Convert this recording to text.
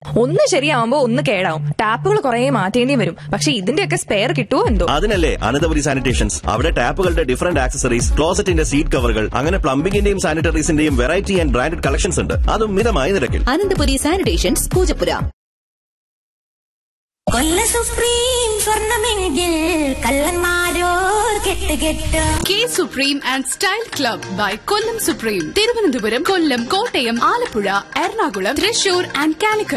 ഒന്ന് ശരിയാവുമ്പോ ഒന്ന് കേടാവും. ടാപ്പുകൾ കുറെ മാറ്റേണ്ടി വരും. പക്ഷെ ഇതിന്റെയൊക്കെ സ്പെയർ കിട്ടുമോ എന്തോ? അതിനല്ലേ അനന്തപുരി സാനിറ്റേഷൻസ്. അവിടെ ടാപ്പുകളുടെ ഡിഫറന്റ് ആക്സസറീസ്, ക്ലോസറ്റിന്റെ സീറ്റ് കവറുകൾ, അങ്ങനെ പ്ലംബിംഗിന്റെയും സാനിറ്ററീസിന്റെയും വെറൈറ്റി ആൻഡ് ബ്രാൻഡഡ് കളക്ഷൻസ് ഉണ്ട്. അതും മിതമായ നിരക്കിൽ. അനന്തപുരി സാനിറ്റേഷൻസ്, പൂജപ്പുര. കൊല്ല supreme സ്വർണമെങ്കിൽ കള്ളന്മാരോ കെട്ടുകെട്ട്. K supreme and style club by Kollam supreme. Thiruvananthapuram, Kollam, Kottayam, Alappuzha, Ernakulam, Thrissur and Calicut.